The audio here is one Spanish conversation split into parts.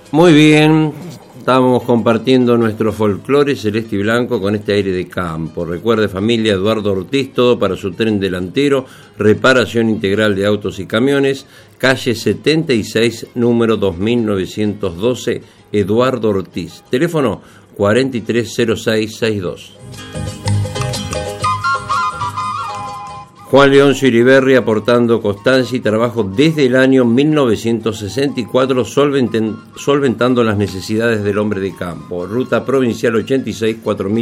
Muy bien, estamos compartiendo nuestro folclore celeste y blanco con este aire de campo. Recuerde, familia, Eduardo Ortiz, todo para su tren delantero, reparación integral de autos y camiones, calle 76, número 2912, Eduardo Ortiz. Teléfono 430662. Juan Leoncio Iriberri aportando constancia y trabajo desde el año 1964, solventando las necesidades del hombre de campo. Ruta Provincial 86,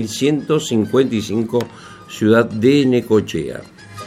4155, Ciudad de Necochea.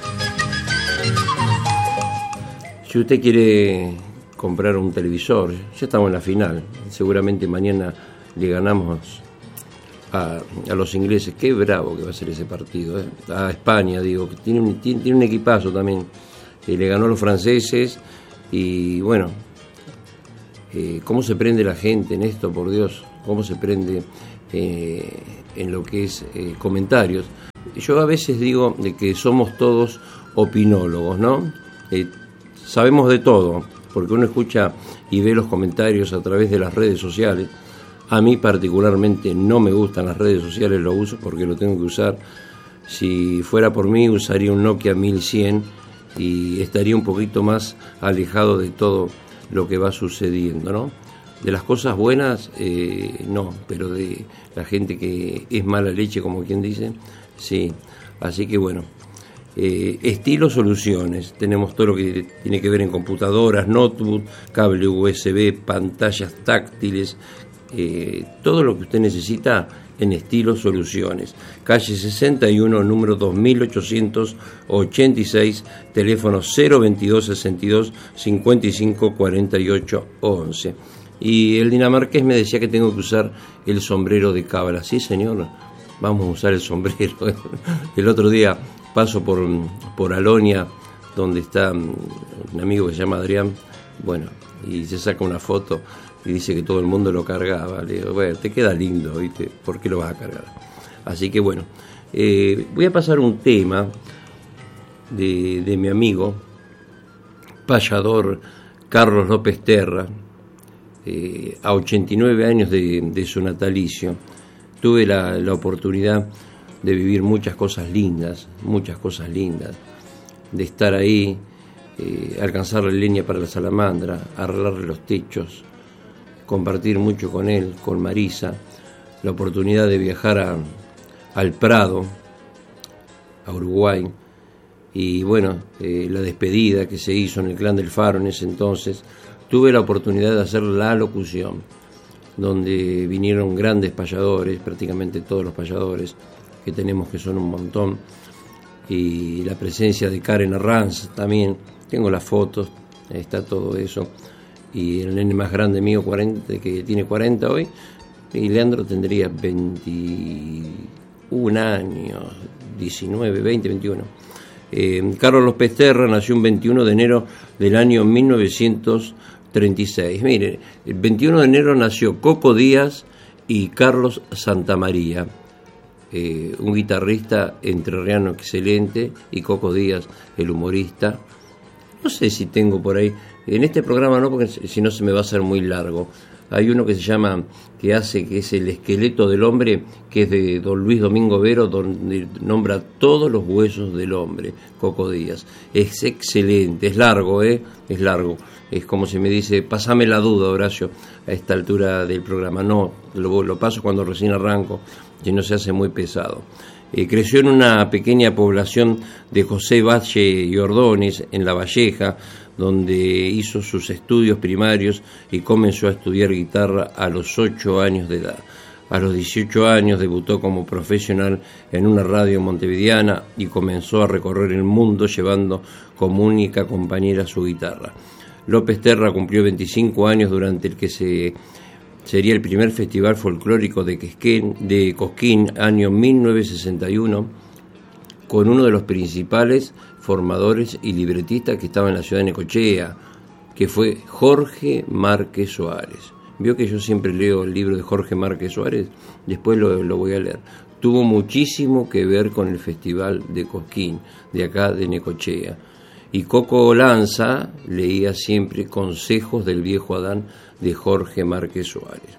Si usted quiere comprar un televisor, ya estamos en la final. Seguramente mañana le ganamos a los ingleses. Qué bravo que va a ser ese partido, ¿eh? A España, digo, que tiene un equipazo también. Le ganó a los franceses y bueno, cómo se prende la gente en esto, por Dios, cómo se prende en lo que es comentarios. Yo a veces digo de que somos todos opinólogos, ¿no? Sabemos de todo, porque uno escucha y ve los comentarios a través de las redes sociales. A mí particularmente no me gustan las redes sociales, lo uso porque lo tengo que usar. Si fuera por mí usaría un Nokia 1100 y estaría un poquito más alejado de todo lo que va sucediendo, ¿no? De las cosas buenas, no, pero de la gente que es mala leche, como quien dice, sí. Así que bueno, estilo soluciones. Tenemos todo lo que tiene que ver en computadoras, notebook, cable USB, pantallas táctiles, todo lo que usted necesita en Estilo Soluciones. Calle 61, número 2886, teléfono 022 62 55 48 11. Y el dinamarqués me decía que tengo que usar el sombrero de cábala. Sí, señor, vamos a usar el sombrero. El otro día paso por Alonia, donde está un amigo que se llama Adrián, bueno, y se saca una foto y dice que todo el mundo lo cargaba. Le digo, bueno, te queda lindo, ¿viste? ¿Por qué lo vas a cargar? Así que bueno, voy a pasar un tema de mi amigo, payador Carlos López Terra, a 89 años de su natalicio. Tuve la oportunidad de vivir muchas cosas lindas, de estar ahí, alcanzar la leña para la salamandra, arreglarle los techos, compartir mucho con él, con Marisa, la oportunidad de viajar al Prado, a Uruguay, y bueno, la despedida que se hizo en el Clan del Faro en ese entonces. Tuve la oportunidad de hacer la locución, donde vinieron grandes payadores, prácticamente todos los payadores que tenemos, que son un montón, y la presencia de Karen Arranz también. Tengo las fotos, está todo eso. Y el nene más grande mío, 40, que tiene 40 hoy, y Leandro tendría 21 años, 19, 20, 21. Carlos López Terra nació un 21 de enero del año 1936. Mire, el 21 de enero nació Coco Díaz y Carlos Santamaría, un guitarrista entrerriano excelente, y Coco Díaz, el humorista. No sé si tengo por ahí, en este programa no, porque si no se me va a hacer muy largo. Hay uno que se llama, que es el esqueleto del hombre, que es de don Luis Domingo Vero, donde nombra todos los huesos del hombre, Coco Díaz. Es excelente, es largo, es largo. Es como si me dice, pásame la duda, Horacio, a esta altura del programa. No, lo paso cuando recién arranco, que no se hace muy pesado. Creció en una pequeña población de José Valle y Ordóñez, en La Valleja, donde hizo sus estudios primarios y comenzó a estudiar guitarra a los 8 años de edad. A los 18 años debutó como profesional en una radio montevideana y comenzó a recorrer el mundo llevando como única compañera su guitarra. López Terra cumplió 25 años durante el que sería el primer festival folclórico de Cosquín, año 1961, con uno de los principales formadores y libretistas que estaba en la ciudad de Necochea, que fue Jorge Márquez Suárez. Vio que yo siempre leo el libro de Jorge Márquez Suárez, después lo voy a leer. Tuvo muchísimo que ver con el festival de Cosquín, de acá de Necochea. Y Coco Lanza leía siempre Consejos del Viejo Adán de Jorge Márquez Suárez.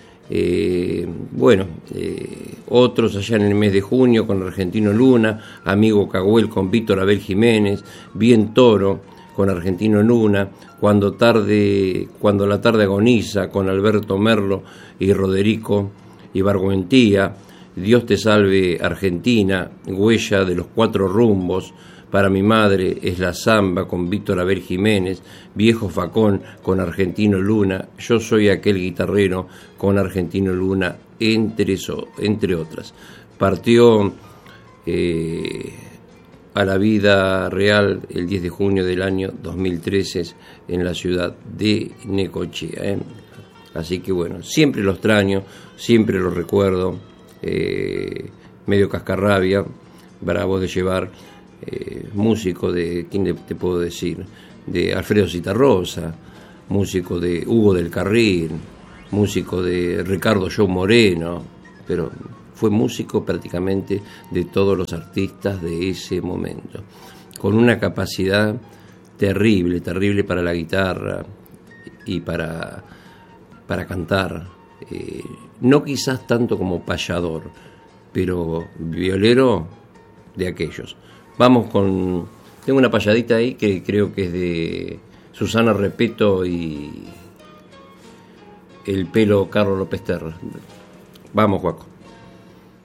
Otros allá en el mes de junio con Argentino Luna, Amigo Cahuel con Víctor Abel Jiménez, Bien Toro con Argentino Luna, Cuando la tarde agoniza con Alberto Merlo y Roderico Ibargüentía, Dios te salve Argentina, Huella de los Cuatro Rumbos, Para mi madre es la samba con Víctor Abel Jiménez, Viejo Facón con Argentino Luna, Yo soy aquel guitarrero con Argentino Luna, entre otras. Partió a la vida real el 10 de junio del año 2013 en la ciudad de Necochea. Así que bueno, siempre lo extraño, siempre lo recuerdo, medio cascarrabia, bravo de llevar. Músico de, ¿quién te puedo decir? De Alfredo Citarrosa, músico de Hugo del Carril, músico de Ricardo Joe Moreno, pero fue músico prácticamente de todos los artistas de ese momento, con una capacidad terrible para la guitarra y para cantar, no quizás tanto como payador, pero violero de aquellos. Vamos con... Tengo una payadita ahí que creo que es de Susana Repeto y el pelo Carlos López Terra. Vamos, Juaco.